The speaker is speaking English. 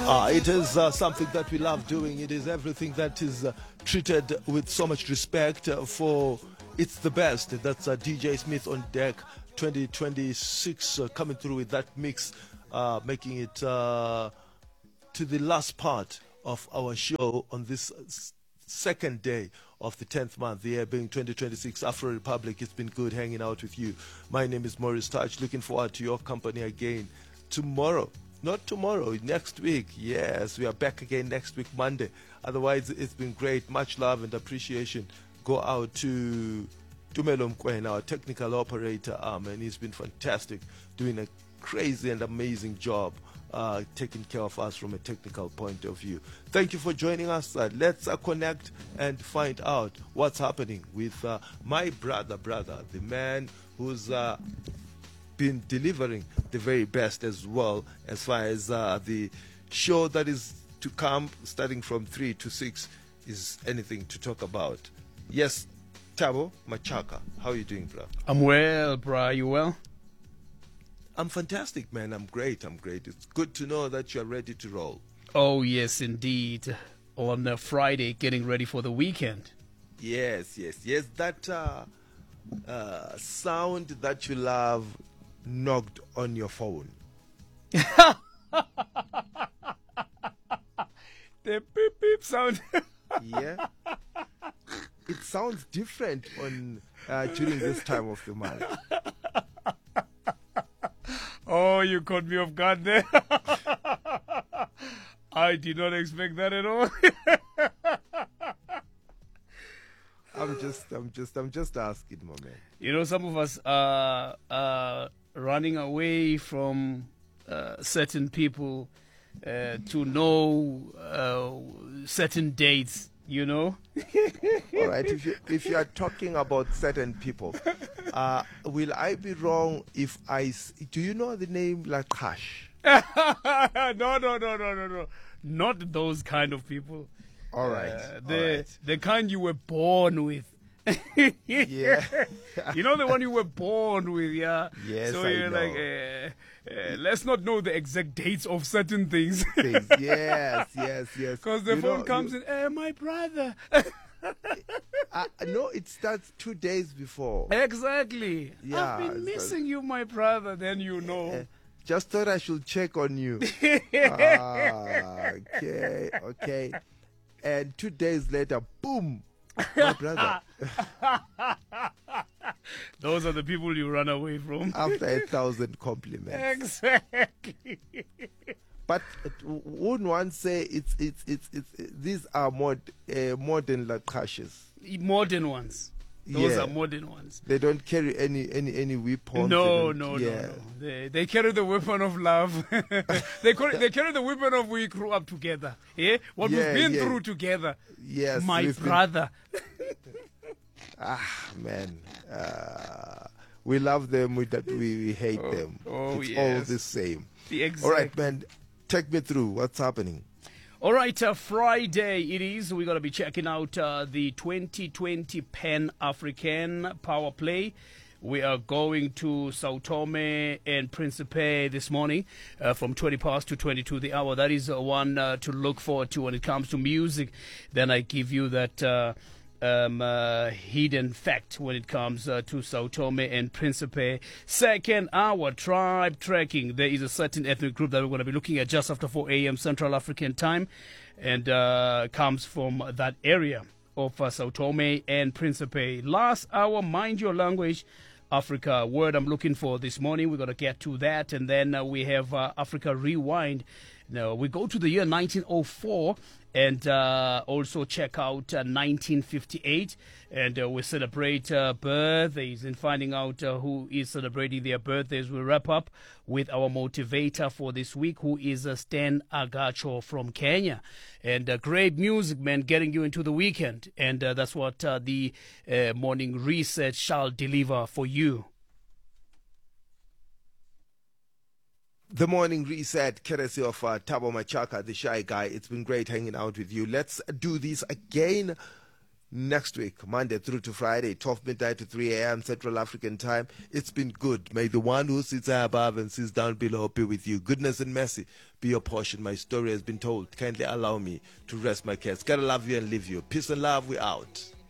It is something that we love doing. It is everything that is treated with so much respect for it's the best. That's DJ Smith on Deck 2026 coming through with that mix, making it to the last part of our show on this second day of the 10th month, the year being 2026. Afro Republic, it's been good hanging out with you. My name is Maurice Touch. Looking forward to your company again tomorrow. Not tomorrow, next week. Yes, we are back again next week, Monday. Otherwise, it's been great. Much love and appreciation go out to Tumelo Mkwen, our technical operator, and he's been fantastic, doing a crazy and amazing job taking care of us from a technical point of view. Thank you for joining us. Let's connect and find out what's happening with my brother, the man who's been delivering the very best as well as far as the show that is to come starting from 3 to 6 is anything to talk about. Yes, Thabo Machaka, how are you doing, bro? I'm well, bro. You well? I'm fantastic, man. I'm great. It's good to know that you're ready to roll. Oh, yes, indeed. On a Friday, getting ready for the weekend. Yes. That sound that you love knocked on your phone. The beep beep sound. Yeah. It sounds different on during this time of the month. Oh, you caught me off guard there. I did not expect that at all. I'm just asking, my man. You know, some of us are running away from certain people to know certain dates, you know. All right, if you are talking about certain people, will I be wrong if do you know the name Laqash? No. Not those kind of people. All right. The kind you were born with. Yeah. You know the one you were born with, yeah? Yes, so I you're know. like, let's not know the exact dates of certain things. Yes. Because the phone comes in, my brother. No, it starts 2 days before. Exactly. Yeah, I've been missing you, my brother. Then you know. Just thought I should check on you. Okay. And 2 days later, boom, my brother. Those are the people you run away from. After 1,000 compliments. Exactly. But wouldn't one say it's these are modern Laqashes? Modern ones. Those are modern ones. They don't carry any weapons. No. They carry the weapon of love. they carry the weapon of we grew up together. Yeah? What we've been through together. Yes. My brother. Man. We love them, we hate them. It's all the same. Exactly. All right, man. Take me through. What's happening? All right, Friday it is. We're going to be checking out the 2020 Pan-African Power Play. We are going to Sao Tome and Principe this morning from 20 past to 22 the hour. That is one to look forward to when it comes to music. Then I give you that hidden fact when it comes to Sao Tome and Principe. Second hour, tribe trekking. There is a certain ethnic group that we're going to be looking at just after 4 a.m. Central African time, and comes from that area of Sao Tome and Principe. Last hour, mind your language, Africa. Word I'm looking for this morning. We're going to get to that, and then we have Africa Rewind. Now, we go to the year 1904 and also check out 1958, and we celebrate birthdays and finding out who is celebrating their birthdays. We wrap up with our motivator for this week, who is Stan Agacho from Kenya. And great music, man, getting you into the weekend. And that's what the morning reset shall deliver for you. The morning reset, courtesy of Thabo Machaka, the shy guy. It's been great hanging out with you. Let's do this again next week, Monday through to Friday, 12 midnight to 3 a.m. Central African time. It's been good. May the one who sits high above and sits down below be with you. Goodness and mercy be your portion. My story has been told. Kindly allow me to rest my case. Gotta love you and leave you. Peace and love. We out.